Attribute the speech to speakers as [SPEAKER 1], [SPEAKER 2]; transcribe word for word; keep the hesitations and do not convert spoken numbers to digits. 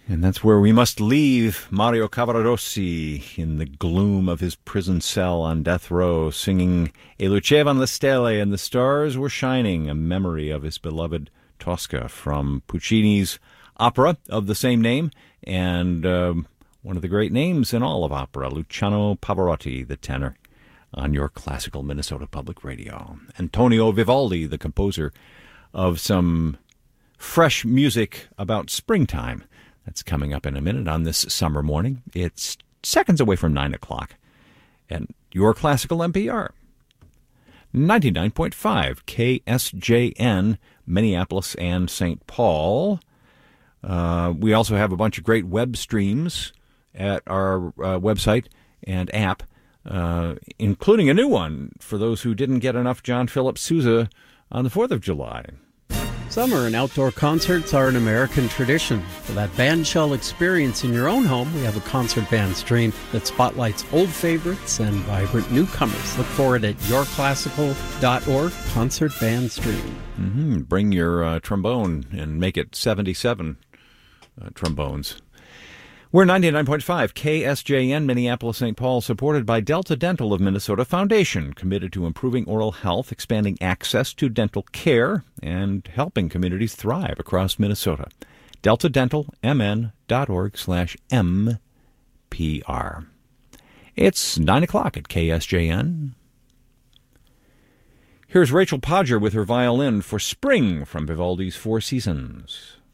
[SPEAKER 1] And that's where we must leave Mario Cavaradossi in the gloom of his prison cell on death row, singing E lucevano le stelle and the stars were shining, a memory of his beloved Tosca from Puccini's opera of the same name, and uh, one of the great names in all of opera, Luciano Pavarotti, the tenor, on your classical Minnesota Public Radio. Antonio Vivaldi, the composer of some fresh music about springtime. That's coming up in a minute on this summer morning. It's seconds away from nine o'clock. And your classical N P R. ninety-nine point five K S J N, Minneapolis and Saint Paul. Uh, we also have a bunch of great web streams at our uh, website and app, uh, including a new one for those who didn't get enough John Philip Sousa on the fourth of July.
[SPEAKER 2] Summer and outdoor concerts are an American tradition. For that bandshell experience in your own home, we have a concert band stream that spotlights old favorites and vibrant newcomers. Look for it at your classical dot org, concert band stream.
[SPEAKER 1] Mm-hmm. Bring your uh, trombone and make it seventy-seven uh, trombones. We're ninety-nine point five K S J N, Minneapolis, Saint Paul, supported by Delta Dental of Minnesota Foundation, committed to improving oral health, expanding access to dental care, and helping communities thrive across Minnesota. delta dental m n dot org slash M P R. It's nine o'clock at K S J N. Here's Rachel Podger with her violin for Spring from Vivaldi's Four Seasons.